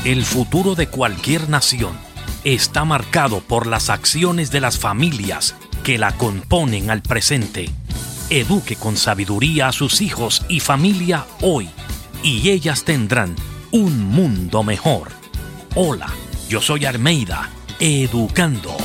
El futuro de cualquier nación está marcado por las acciones de las familias que la componen al presente. Eduque con sabiduría a sus hijos y familia hoy, y ellas tendrán un mundo mejor. Hola, yo soy Armeida, educando.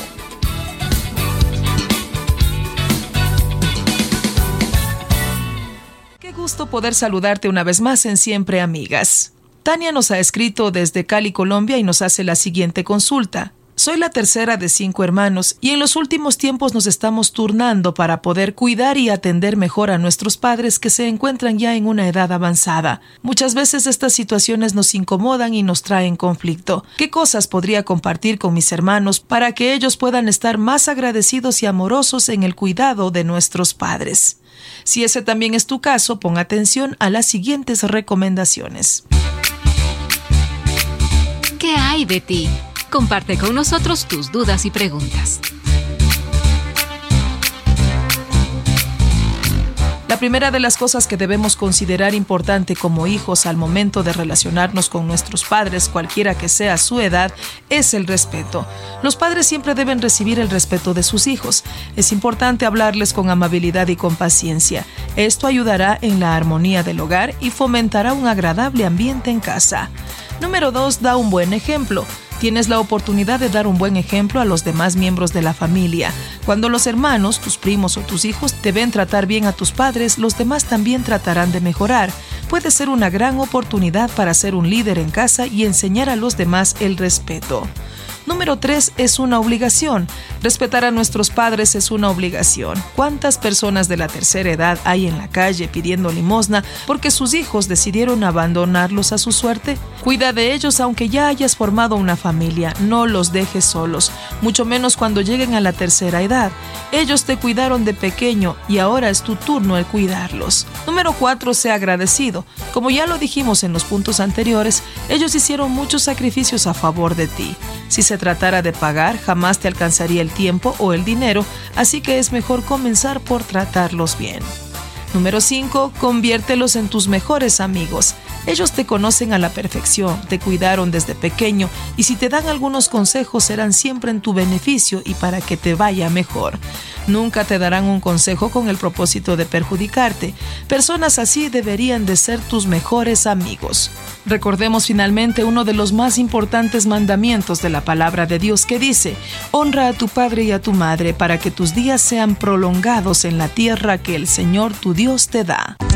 Qué gusto poder saludarte una vez más en Siempre Amigas. Tania nos ha escrito desde Cali, Colombia, y nos hace la siguiente consulta. Soy la tercera de 5 hermanos y en los últimos tiempos nos estamos turnando para poder cuidar y atender mejor a nuestros padres que se encuentran ya en una edad avanzada. Muchas veces estas situaciones nos incomodan y nos traen conflicto. ¿Qué cosas podría compartir con mis hermanos para que ellos puedan estar más agradecidos y amorosos en el cuidado de nuestros padres? Si ese también es tu caso, pon atención a las siguientes recomendaciones. ¿Qué hay de ti? Comparte con nosotros tus dudas y preguntas. La primera de las cosas que debemos considerar importante como hijos al momento de relacionarnos con nuestros padres, cualquiera que sea su edad, es el respeto. Los padres siempre deben recibir el respeto de sus hijos. Es importante hablarles con amabilidad y con paciencia. Esto ayudará en la armonía del hogar y fomentará un agradable ambiente en casa. Número 2. Da un buen ejemplo. Tienes la oportunidad de dar un buen ejemplo a los demás miembros de la familia. Cuando los hermanos, tus primos o tus hijos te ven tratar bien a tus padres, los demás también tratarán de mejorar. Puede ser una gran oportunidad para ser un líder en casa y enseñar a los demás el respeto. Número 3. Es una obligación. Respetar a nuestros padres es una obligación. ¿Cuántas personas de la tercera edad hay en la calle pidiendo limosna porque sus hijos decidieron abandonarlos a su suerte? Cuida de ellos aunque ya hayas formado una familia. No los dejes solos, mucho menos cuando lleguen a la tercera edad. Ellos te cuidaron de pequeño y ahora es tu turno el cuidarlos. Número 4. Sé agradecido. Como ya lo dijimos en los puntos anteriores, ellos hicieron muchos sacrificios a favor de ti. Si se tratara de pagar, jamás te alcanzaría el tiempo o el dinero, así que es mejor comenzar por tratarlos bien. Número 5. Conviértelos en tus mejores amigos. Ellos te conocen a la perfección, te cuidaron desde pequeño y si te dan algunos consejos serán siempre en tu beneficio y para que te vaya mejor. Nunca te darán un consejo con el propósito de perjudicarte. Personas así deberían de ser tus mejores amigos. Recordemos finalmente uno de los más importantes mandamientos de la palabra de Dios que dice: honra a tu padre y a tu madre para que tus días sean prolongados en la tierra que el Señor tu Dios te da.